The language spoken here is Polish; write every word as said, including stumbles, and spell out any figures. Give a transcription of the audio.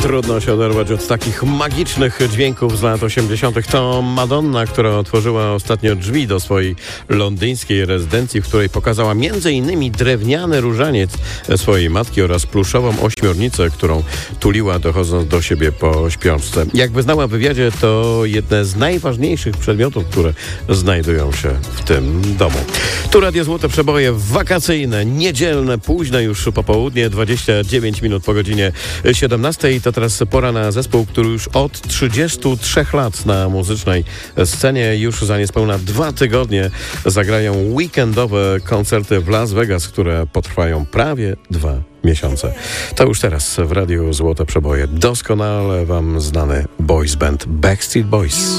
Trudno się oderwać od takich magicznych dźwięków z lat osiemdziesiątych. To Madonna, która otworzyła ostatnio drzwi do swojej londyńskiej rezydencji, w której pokazała między innymi drewniany różaniec swojej matki oraz pluszową ośmiornicę, którą tuliła, dochodząc do siebie po śpiączce. Jak wyznała w wywiadzie, to jedne z najważniejszych przedmiotów, które znajdują się w tym domu. Tu Radio Złote Przeboje wakacyjne, niedzielne, późne już popołudnie, dwadzieścia dziewięć minut po godzinie siedemnastej. To teraz pora na zespół, który już od trzydziestu trzech lat na muzycznej scenie. Już za niespełna dwa tygodnie zagrają weekendowe koncerty w Las Vegas, które potrwają prawie dwa miesiące. To już teraz w Radiu Złote Przeboje doskonale wam znany boys band Backstreet Boys.